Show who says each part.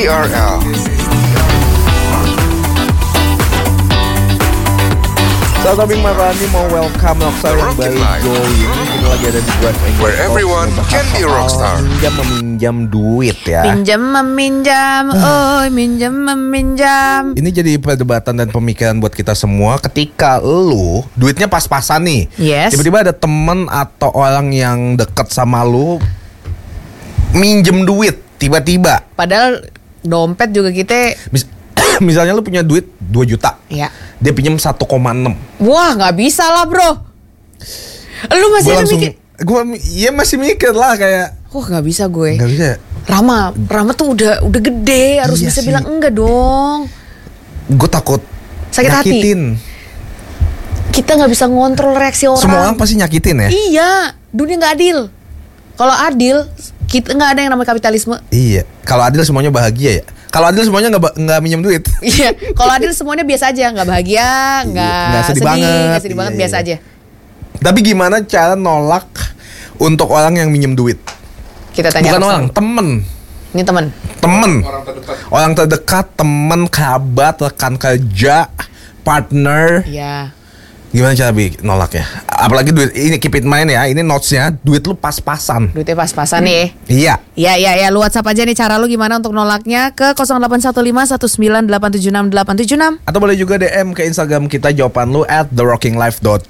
Speaker 1: TRL.
Speaker 2: Saat Abing Marani mau welcome Rockstar yang baru join. Ini lagi ada di Drive and
Speaker 1: Where everyone can be a rockstar.
Speaker 2: Meminjam duit ya.
Speaker 3: Pinjam meminjam, minjam meminjam.
Speaker 2: Ini jadi perdebatan dan pemikiran buat kita semua. Ketika lu duitnya pas-pasan nih,
Speaker 3: Yes.
Speaker 2: tiba-tiba ada temen atau orang yang deket sama lu minjem duit tiba-tiba.
Speaker 3: Padahal dompet juga kita,
Speaker 2: Misalnya lu punya duit 2 juta,
Speaker 3: ya.
Speaker 2: dia pinjam 1,6.
Speaker 3: Wah, nggak bisa lah bro. Lu masih ada mikir?
Speaker 2: Gue masih mikir lah kayak,
Speaker 3: Wah, nggak bisa gue.
Speaker 2: nggak bisa.
Speaker 3: Rama tuh udah gede, harus
Speaker 2: Iya
Speaker 3: bisa
Speaker 2: sih.
Speaker 3: bilang enggak dong.
Speaker 2: Gue takut
Speaker 3: Sakit hati.
Speaker 2: nyakitin.
Speaker 3: Kita nggak bisa ngontrol reaksi orang.
Speaker 2: Semua orang pasti nyakitin ya.
Speaker 3: Iya, dunia nggak adil. Kalau adil, kita nggak ada yang namanya kapitalisme.
Speaker 2: Iya. Kalau adil semuanya bahagia ya. Kalau adil semuanya nggak minjem duit.
Speaker 3: Iya, kalau adil semuanya biasa aja, nggak bahagia, nggak
Speaker 2: sedih banget.
Speaker 3: nggak sedih banget,
Speaker 2: Iya,
Speaker 3: biasa
Speaker 2: iya.
Speaker 3: aja.
Speaker 2: Tapi gimana cara nolak untuk orang yang minjem duit?
Speaker 3: Kita tanya
Speaker 2: Bukan
Speaker 3: Rockstar.
Speaker 2: orang, temen.
Speaker 3: Ini teman.
Speaker 2: Orang terdekat, temen, kerabat, rekan kerja, partner.
Speaker 3: Iya.
Speaker 2: Gimana cara nolaknya? Apalagi duit ini, keep it mind ya. Ini notesnya, duit lu pas-pasan.
Speaker 3: Duitnya pas-pasan nih.
Speaker 2: Iya.
Speaker 3: Ya, lu WhatsApp aja nih cara lu gimana untuk nolaknya ke 081519876876.
Speaker 2: Atau boleh juga DM ke Instagram kita jawaban lu @therockinglife.co.